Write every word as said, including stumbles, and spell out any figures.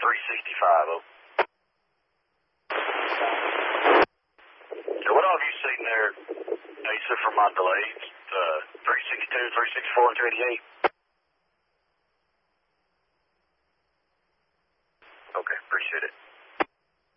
three sixty-five, oh. So what all have you seen there, Asa, from my delays? Uh, three sixty-two, three sixty-four, and two eighty-eight? Okay, appreciate it.